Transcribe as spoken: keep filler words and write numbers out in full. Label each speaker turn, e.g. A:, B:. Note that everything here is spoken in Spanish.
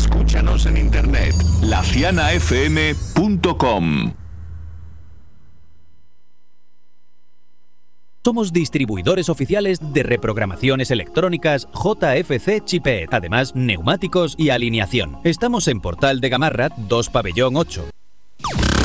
A: Escúchanos en internet, la ciana f m punto com.
B: Somos distribuidores oficiales de reprogramaciones electrónicas J F C Chipet, además neumáticos y alineación. Estamos en Portal de Gamarra, dos Pabellón ocho.